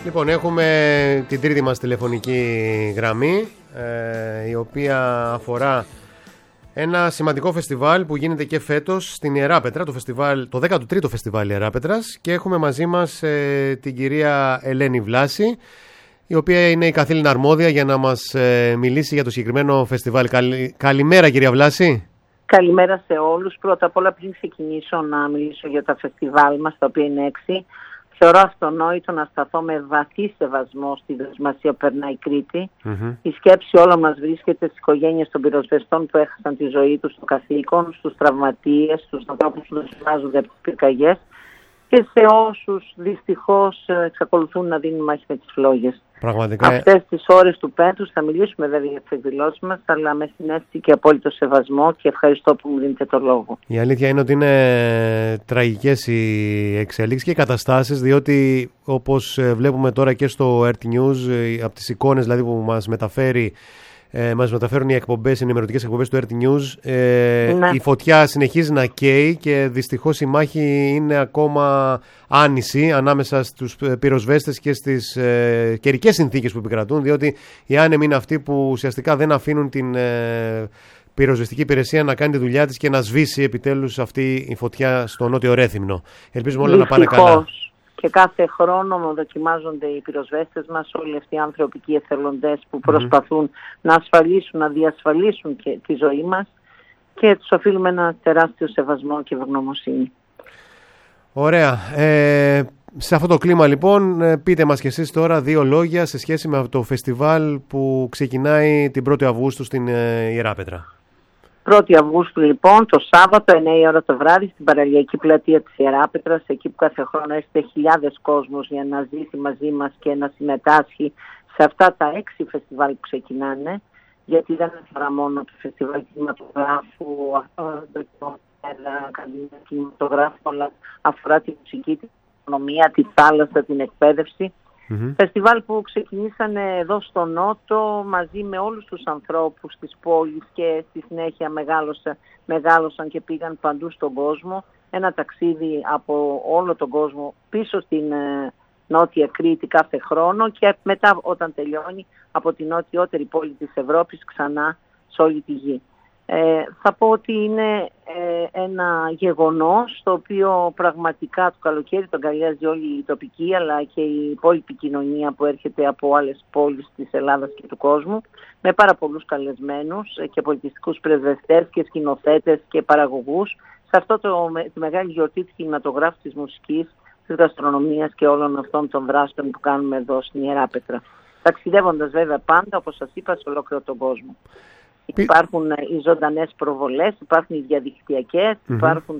Λοιπόν, έχουμε την τρίτη μας τηλεφωνική γραμμή, η οποία αφορά ένα σημαντικό φεστιβάλ που γίνεται και φέτος στην Ιεράπετρα, το 13ο φεστιβάλ Ιεράπετρας, και έχουμε μαζί μας την κυρία Ελένη Βλάση, η οποία είναι η καθήλυνα αρμόδια για να μας μιλήσει για το συγκεκριμένο φεστιβάλ. Καλημέρα, κυρία Βλάση. Καλημέρα σε όλους. Πρώτα απ' όλα, πριν ξεκινήσω να μιλήσω για τα φεστιβάλ μας, τα οποία είναι 6, θεωρώ αυτονόητο να σταθώ με βαθύ σεβασμό στη δοσμασία που περνάει η Κρήτη. Η σκέψη όλων μας βρίσκεται στις οικογένειες των πυροσβεστών που έχασαν τη ζωή τους στο καθήκον, στους τραυματίες, στους ανθρώπους που δοσμάζονται από τις πυρκαγιές και σε όσους δυστυχώς εξακολουθούν να δίνουν μάχη με τις φλόγες. Πραγματικά. Αυτές τις ώρες του πένθους θα μιλήσουμε βέβαια για τις εκδηλώσεις μας, αλλά με συνέστηση και απόλυτο σεβασμό, και ευχαριστώ που μου δίνετε το λόγο. Η αλήθεια είναι ότι είναι τραγικές οι εξελίξεις και οι καταστάσεις, διότι όπως βλέπουμε τώρα και στο Earth News, από τις εικόνες δηλαδή που μας μεταφέρουν οι εκπομπές, οι ενημερωτικές εκπομπές του Earth News, η φωτιά συνεχίζει να καίει και δυστυχώς η μάχη είναι ακόμα άνηση ανάμεσα στους πυροσβέστες και στις καιρικές συνθήκες που επικρατούν, διότι οι άνεμοι είναι αυτοί που ουσιαστικά δεν αφήνουν την πυροσβεστική υπηρεσία να κάνει τη δουλειά της και να σβήσει επιτέλους αυτή η φωτιά στο Νότιο Ρέθυμνο. Ελπίζουμε όλα να πάνε καλά. Και κάθε χρόνο δοκιμάζονται οι πυροσβέστες μας, όλοι αυτοί οι ανθρωπικοί εθελοντές που προσπαθούν να ασφαλίσουν, να διασφαλίσουν και τη ζωή μας, και τους οφείλουμε ένα τεράστιο σεβασμό και ευγνωμοσύνη. Ωραία. Σε αυτό το κλίμα λοιπόν, πείτε μας κι εσείς τώρα 2 λόγια σε σχέση με το φεστιβάλ που ξεκινάει την 1η Αυγούστου στην Ιεράπετρα. 1η Αυγούστου λοιπόν, το Σάββατο, 9 η ώρα το βράδυ, στην παραλιακή πλατεία της Ιεράπετρας, εκεί που κάθε χρόνο έρχεται χιλιάδες κόσμος για να ζήσει μαζί μας και να συμμετάσχει σε αυτά τα 6 φεστιβάλ που ξεκινάνε, γιατί δεν αφορά μόνο το φεστιβάλ κινηματογράφου, κινηματογράφου, αλλά αφορά τη μουσική, την οικονομία, τη θάλασσα, την εκπαίδευση. Φεστιβάλ που ξεκινήσανε εδώ στο Νότο μαζί με όλους τους ανθρώπους της πόλης και στη συνέχεια μεγάλωσαν και πήγαν παντού στον κόσμο. Ένα ταξίδι από όλο τον κόσμο πίσω στην Νότια Κρήτη κάθε χρόνο, και μετά όταν τελειώνει από την νοτιότερη πόλη της Ευρώπης ξανά σε όλη τη γη. Θα πω ότι είναι ένα γεγονός το οποίο πραγματικά το καλοκαίρι τον αγκαλιάζει όλη η τοπική αλλά και η υπόλοιπη κοινωνία που έρχεται από άλλες πόλεις της Ελλάδας και του κόσμου, με πάρα πολλούς καλεσμένους και πολιτιστικούς πρεσβευτές και σκηνοθέτες και παραγωγούς σε αυτό τη μεγάλη γιορτή του κινηματογράφου, της μουσικής, της γαστρονομίας και όλων αυτών των δράσεων που κάνουμε εδώ στην Ιεράπετρα. Ταξιδεύοντας βέβαια πάντα, όπως σας είπα, σε ολόκληρο τον κόσμο. Υπάρχουν οι ζωντανές προβολές, υπάρχουν οι διαδικτυακές, υπάρχουν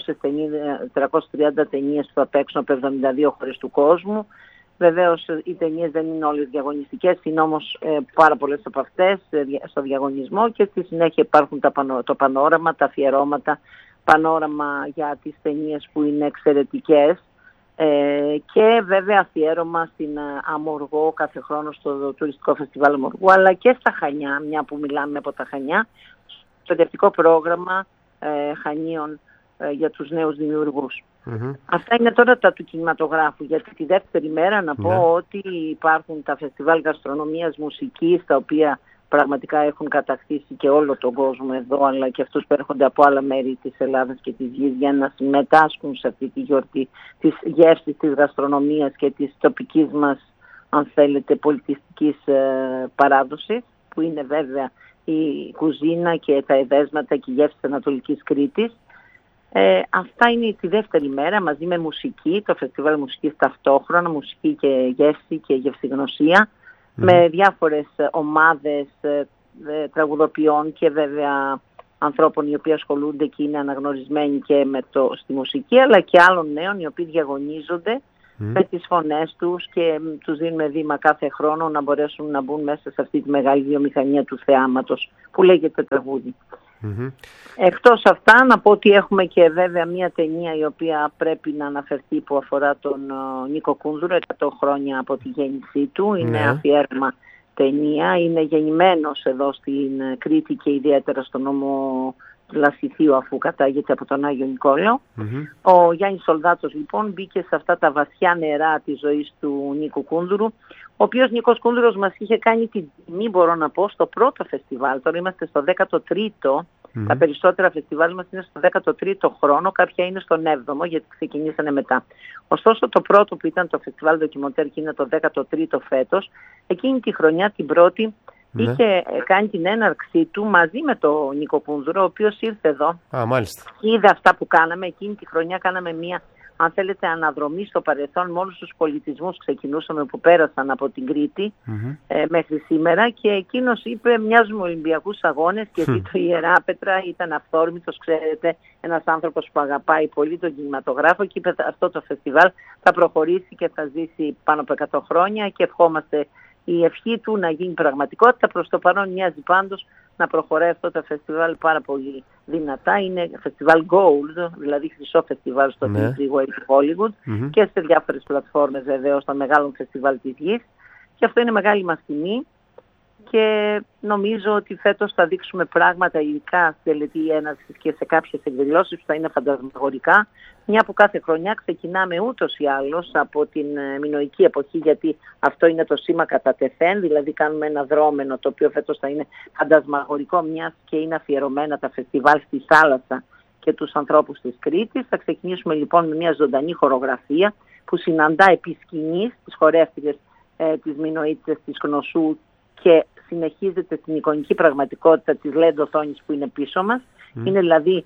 330 ταινίες που θα παίξουν από 72 χώρες του κόσμου. Βεβαίως οι ταινίες δεν είναι όλες διαγωνιστικές, είναι όμως πάρα πολλές από αυτές στο διαγωνισμό, και στη συνέχεια υπάρχουν το πανόραμα, τα αφιερώματα, πανόραμα για τις ταινίες που είναι εξαιρετικές. Και βέβαια αφιέρωμα στην Αμοργό κάθε χρόνο στο τουριστικό φεστιβάλ Αμοργού, αλλά και στα Χανιά, μια που μιλάμε από τα Χανιά, στο εκπαιδευτικό πρόγραμμα Χανίων για τους νέους δημιουργούς. Αυτά είναι τώρα τα του κινηματογράφου. Γιατί τη δεύτερη μέρα να πω ότι υπάρχουν τα φεστιβάλ γαστρονομίας, μουσικής, τα οποία πραγματικά έχουν κατακτήσει και όλο τον κόσμο εδώ, αλλά και αυτούς που έρχονται από άλλα μέρη της Ελλάδας και της γης για να συμμετάσχουν σε αυτή τη γιορτή της γεύσης, της γαστρονομίας και της τοπικής μας, αν θέλετε, πολιτιστικής παράδοσης, που είναι βέβαια η κουζίνα και τα εδέσματα και η γεύση της Ανατολικής Κρήτης. Αυτά είναι τη δεύτερη μέρα, μαζί με μουσική, το φεστιβάλ μουσικής ταυτόχρονα, μουσική και γεύση και γευσηγνωσία, με διάφορες ομάδες τραγουδοποιών και βέβαια ανθρώπων οι οποίοι ασχολούνται και είναι αναγνωρισμένοι και στη μουσική, αλλά και άλλων νέων οι οποίοι διαγωνίζονται με τις φωνές τους και τους δίνουμε βήμα κάθε χρόνο να μπορέσουν να μπουν μέσα σε αυτή τη μεγάλη βιομηχανία του θεάματος που λέγεται τραγούδι. Εκτός αυτά να πω ότι έχουμε και βέβαια μια ταινία η οποία πρέπει να αναφερθεί, που αφορά τον Νίκο Κούνδουρο, 100 χρόνια από τη γέννησή του. Είναι αφιέρωμα ταινία, είναι γεννημένος εδώ στην Κρήτη και ιδιαίτερα στο νόμο Λασιθίου, αφού κατάγεται από τον Άγιο Νικόλαο. Ο Γιάννης Σολδάτος λοιπόν μπήκε σε αυτά τα βαθιά νερά της ζωής του Νίκου Κούνδουρου, ο οποίος Νίκος Κούνδουρος μας είχε κάνει την τιμή, μπορώ να πω, στο πρώτο φεστιβάλ. Τώρα είμαστε στο 13ο. Τα περισσότερα φεστιβάλ μας είναι στο 13ο χρόνο, κάποια είναι στον 7ο, γιατί ξεκινήσανε μετά. Ωστόσο το πρώτο, που ήταν το φεστιβάλ ντοκιμοντέρ και είναι το 13ο φέτος, εκείνη τη χρονιά την πρώτη είχε κάνει την έναρξή του μαζί με τον Νίκο Κούνδουρο, ο οποίος ήρθε εδώ. Είδε αυτά που κάναμε. Εκείνη τη χρονιά κάναμε μία, αν θέλετε, αναδρομή στο παρελθόν με όλους τους πολιτισμούς. Ξεκινούσαμε που πέρασαν από την Κρήτη μέχρι σήμερα, και εκείνος είπε: μοιάζουμε Ολυμπιακούς αγώνες, και δει το Ιεράπετρα, ήταν αυθόρμητος, ξέρετε, ένας άνθρωπος που αγαπάει πολύ τον κινηματογράφο, και είπε: αυτό το φεστιβάλ θα προχωρήσει και θα ζήσει πάνω από 100 χρόνια, και ευχόμαστε η ευχή του να γίνει πραγματικότητα. Προς το παρόν μοιάζει πάντως να προχωράει αυτό το φεστιβάλ πάρα πολύ δυνατά. Είναι φεστιβάλ Gold, δηλαδή χρυσό φεστιβάλ στο Theatre Hollywood και σε διάφορες πλατφόρμες βεβαίως των μεγάλων φεστιβάλ της γης. Και αυτό είναι μεγάλη μας τιμή, και νομίζω ότι φέτος θα δείξουμε πράγματα, ειδικά στη τελετή έναρξης και σε κάποιες εκδηλώσεις που θα είναι φαντασμαγορικά, μια που κάθε χρονιά ξεκινάμε ούτως ή άλλως από την μινωική εποχή, γιατί αυτό είναι το σήμα κατά τεθέν, δηλαδή κάνουμε ένα δρόμενο, το οποίο φέτος θα είναι φαντασμαγορικό, μιας και είναι αφιερωμένα τα φεστιβάλ στη θάλασσα και τους ανθρώπους της Κρήτης. Θα ξεκινήσουμε λοιπόν με μια ζωντανή χορογραφία που συναντά επί σκηνής τις χορεύτριες της Μινωίτσες της Κνωσού, και συνεχίζεται στην εικονική πραγματικότητα της LED οθόνης που είναι πίσω μας. Είναι δηλαδή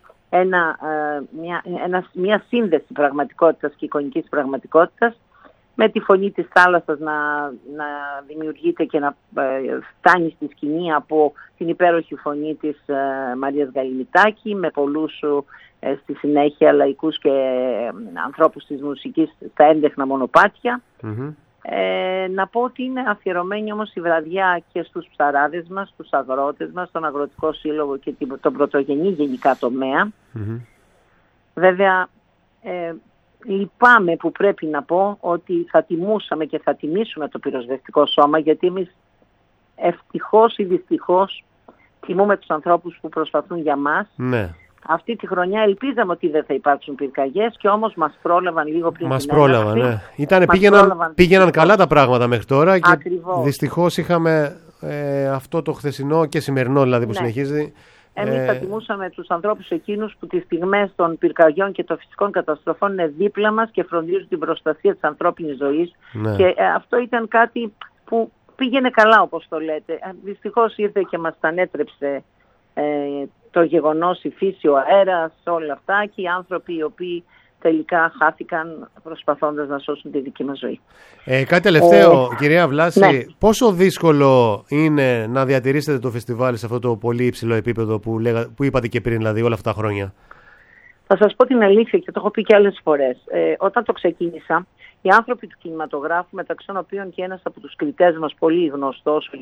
μια σύνδεση πραγματικότητας και εικονικής πραγματικότητας, με τη φωνή της θάλασσας να δημιουργείται και να φτάνει στη σκηνή από την υπέροχη φωνή της Μαρίας Γαλινιτάκη, με πολλούς στη συνέχεια λαϊκούς και ανθρώπους της μουσικής στα έντεχνα μονοπάτια. Να πω ότι είναι αφιερωμένη όμως η βραδιά και στους ψαράδες μας, στους αγρότες μας, στον Αγροτικό Σύλλογο και τον πρωτογενή γενικά τομέα. Βέβαια, λυπάμαι που πρέπει να πω ότι θα τιμούσαμε και θα τιμήσουμε το πυροσβεστικό σώμα, γιατί εμείς ευτυχώς ή δυστυχώς τιμούμε τους ανθρώπους που προσπαθούν για μας. Αυτή τη χρονιά ελπίζαμε ότι δεν θα υπάρξουν πυρκαγιές, και όμως μας πρόλαβαν λίγο πριν. Μας πρόλαβαν, πήγαιναν καλά τα πράγματα μέχρι τώρα, και δυστυχώς είχαμε αυτό το χθεσινό και σημερινό δηλαδή που συνεχίζει. Εμείς θα τιμούσαμε τους ανθρώπους εκείνους που τις στιγμές των πυρκαγιών και των φυσικών καταστροφών είναι δίπλα μας και φροντίζουν την προστασία της ανθρώπινης ζωής. Και αυτό ήταν κάτι που πήγαινε καλά, όπως το λέτε. Δυστυχώς ήρθε και μας τα ανέτρεψε το γεγονός, η φύση, ο αέρας, όλα αυτά, και οι άνθρωποι οι οποίοι τελικά χάθηκαν προσπαθώντας να σώσουν τη δική μας ζωή. Κάτι τελευταίο, κυρία Βλάση, πόσο δύσκολο είναι να διατηρήσετε το φεστιβάλ σε αυτό το πολύ υψηλό επίπεδο που είπατε και πριν, δηλαδή όλα αυτά τα χρόνια? Θα σας πω την αλήθεια, και το έχω πει και άλλες φορές. Όταν το ξεκίνησα, οι άνθρωποι του κινηματογράφου, μεταξύ των οποίων και ένας από τους κριτές μας πολύ γνωστός,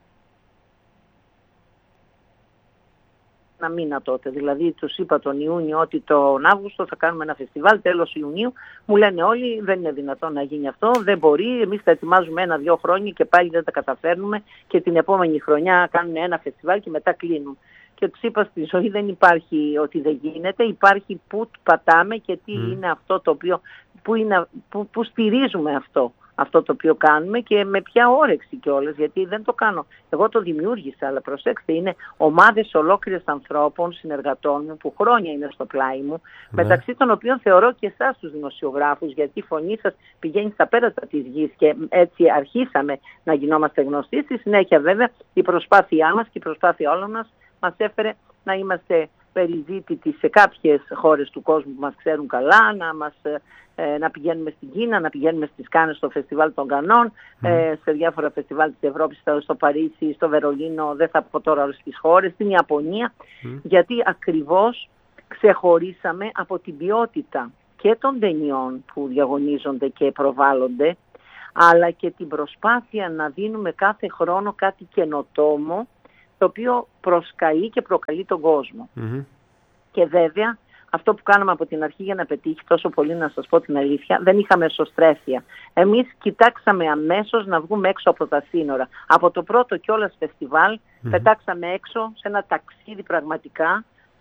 ένα μήνα τότε, δηλαδή τους είπα τον Ιούνιο ότι τον Αύγουστο θα κάνουμε ένα φεστιβάλ, τέλος Ιουνίου, μου λένε όλοι δεν είναι δυνατόν να γίνει αυτό, δεν μπορεί, εμείς τα ετοιμάζουμε 1-2 χρόνια και πάλι δεν τα καταφέρνουμε, και την επόμενη χρονιά κάνουμε ένα φεστιβάλ και μετά κλείνουν. Και τους είπα, στη ζωή δεν υπάρχει ότι δεν γίνεται, υπάρχει που πατάμε και τι είναι αυτό το οποίο, που στηρίζουμε αυτό το οποίο κάνουμε, και με ποια όρεξη κιόλας, γιατί δεν το κάνω. Εγώ το δημιούργησα, αλλά προσέξτε, είναι ομάδες ολόκληρες ανθρώπων, συνεργατών μου, που χρόνια είναι στο πλάι μου, μεταξύ των οποίων θεωρώ και εσάς τους δημοσιογράφους, γιατί η φωνή σας πηγαίνει στα πέρατα της γης, και έτσι αρχίσαμε να γινόμαστε γνωστοί. Στη συνέχεια βέβαια η προσπάθειά μας και η προσπάθεια όλων μας έφερε να είμαστε περιζήτητοι σε κάποιες χώρες του κόσμου που μας ξέρουν καλά, να πηγαίνουμε στην Κίνα, να πηγαίνουμε στις Κάνες στο φεστιβάλ των Κανών, σε διάφορα φεστιβάλ της Ευρώπης, στο Παρίσι, στο Βερολίνο, δεν θα πω τώρα όλες τις χώρες, στην Ιαπωνία, γιατί ακριβώς ξεχωρίσαμε από την ποιότητα και των ταινιών που διαγωνίζονται και προβάλλονται, αλλά και την προσπάθεια να δίνουμε κάθε χρόνο κάτι καινοτόμο, το οποίο προσκαλεί και προκαλεί τον κόσμο. Και βέβαια αυτό που κάναμε από την αρχή για να πετύχει τόσο πολύ, να σας πω την αλήθεια, δεν είχαμε εσωστρέφεια. Εμείς κοιτάξαμε αμέσως να βγούμε έξω από τα σύνορα. Από το πρώτο κιόλας φεστιβάλ πετάξαμε έξω σε ένα ταξίδι πραγματικά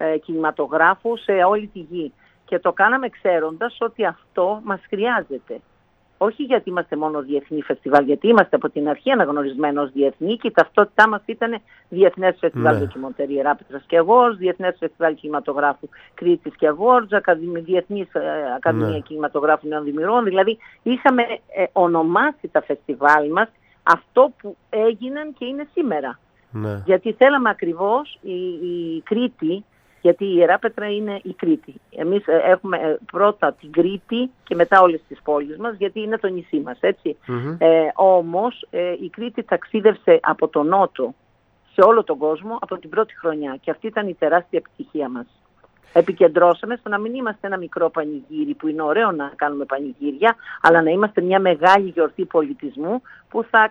κινηματογράφου σε όλη τη γη. Και το κάναμε ξέροντας ότι αυτό μας χρειάζεται. Όχι γιατί είμαστε μόνο διεθνή φεστιβάλ, γιατί είμαστε από την αρχή αναγνωρισμένοι ως διεθνή και η ταυτότητά μας ήταν Διεθνές Φεστιβάλ Ντοκιμοντέρ Ιεράπετρας και Awards, Διεθνές Φεστιβάλ Κινηματογράφου Κρήτης και Awards, Διεθνής Ακαδημία Κινηματογράφου Νέων Δημιουργών. Δηλαδή είχαμε ονομάσει τα φεστιβάλ μας αυτό που έγιναν και είναι σήμερα. Γιατί θέλαμε ακριβώς η Κρήτη, γιατί η Ιεράπετρα είναι η Κρήτη. Εμείς έχουμε πρώτα την Κρήτη και μετά όλες τις πόλεις μας, γιατί είναι το νησί μας, έτσι. Όμως η Κρήτη ταξίδευσε από τον Νότο σε όλο τον κόσμο από την πρώτη χρονιά και αυτή ήταν η τεράστια επιτυχία μας. Επικεντρώσαμε στο να μην είμαστε ένα μικρό πανηγύρι, που είναι ωραίο να κάνουμε πανηγύρια, αλλά να είμαστε μια μεγάλη γιορτή πολιτισμού που θα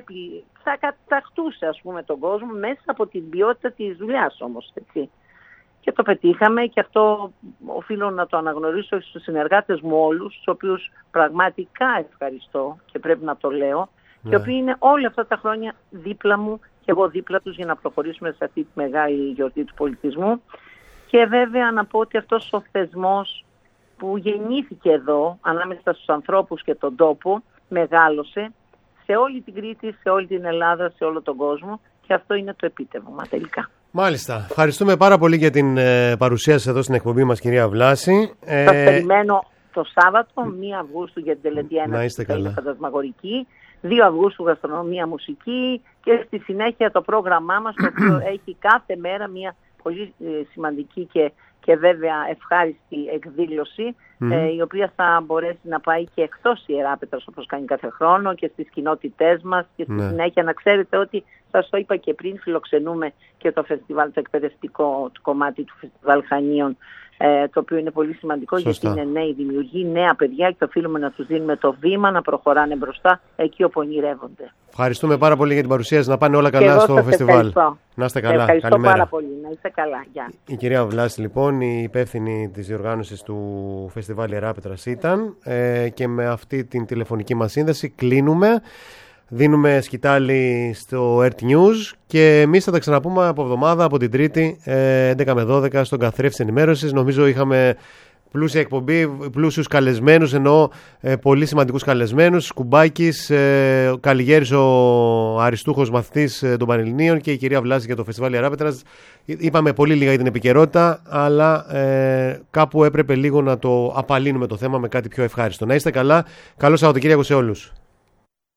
κατακτούσε, ας πούμε, τον κόσμο μέσα από την ποιότητα της δουλειάς όμως, έτσι. Και το πετύχαμε και αυτό οφείλω να το αναγνωρίσω στους συνεργάτες μου όλους, τους οποίους πραγματικά ευχαριστώ και πρέπει να το λέω, οι οποίοι είναι όλα αυτά τα χρόνια δίπλα μου και εγώ δίπλα τους για να προχωρήσουμε σε αυτή τη μεγάλη γιορτή του πολιτισμού. Και βέβαια να πω ότι αυτός ο θεσμός που γεννήθηκε εδώ, ανάμεσα στους ανθρώπους και τον τόπο, μεγάλωσε σε όλη την Κρήτη, σε όλη την Ελλάδα, σε όλο τον κόσμο και αυτό είναι το επίτευγμα τελικά. Μάλιστα. Ευχαριστούμε πάρα πολύ για την παρουσία σας εδώ στην εκπομπή μας, κυρία Βλάση. Σας περιμένω το Σάββατο, 1 Αυγούστου για την τελετή έναρξη που είναι φαντασμαγορική, 2 Αυγούστου γαστρονομία μουσική και στη συνέχεια το πρόγραμμά μας, το οποίο έχει κάθε μέρα μια πολύ σημαντική και βέβαια ευχάριστη εκδήλωση, η οποία θα μπορέσει να πάει και εκτός Ιεράπετρας όπως κάνει κάθε χρόνο και στις κοινότητές μας και στη συνέχεια να ξέρετε ότι σας το είπα και πριν, φιλοξενούμε και το φεστιβάλ, το εκπαιδευτικό το κομμάτι του Φεστιβάλ Χανίων, το οποίο είναι πολύ σημαντικό. Σωστά. Γιατί είναι νέοι δημιουργοί, νέα παιδιά και οφείλουμε να τους δίνουμε το βήμα να προχωράνε μπροστά εκεί όπου ονειρεύονται. Ευχαριστούμε πάρα πολύ για την παρουσία σας. Να πάνε όλα καλά στο φεστιβάλ. Ευχαριστώ. Να είστε καλά. Ευχαριστώ Καλημέρα. πάρα πολύ. Να είστε καλά. Γεια. Η κυρία Βλάση, λοιπόν, η υπεύθυνη της διοργάνωσης του φεστιβάλ Ιεράπετρας ήταν, και με αυτή την τηλεφωνική μας σύνδεση κλείνουμε. Δίνουμε σκητάλη στο Earth News και εμείς θα τα ξαναπούμε από εβδομάδα, από την Τρίτη 11 με 12 στον καθρέφτη ενημέρωσης. Νομίζω είχαμε πλούσια εκπομπή, πλούσιους καλεσμένους, εννοώ πολύ σημαντικούς καλεσμένους. Κουμπάκης, Καλλιγέρης ο αριστούχος μαθητής των Πανελληνίων και η κυρία Βλάση για το φεστιβάλ Ιεράπετρας. Είπαμε πολύ λίγα για την επικαιρότητα, αλλά κάπου έπρεπε λίγο να το απαλύνουμε το θέμα με κάτι πιο ευχάριστο. Να είστε καλά. Καλό Σαββατοκύριακο σε όλους.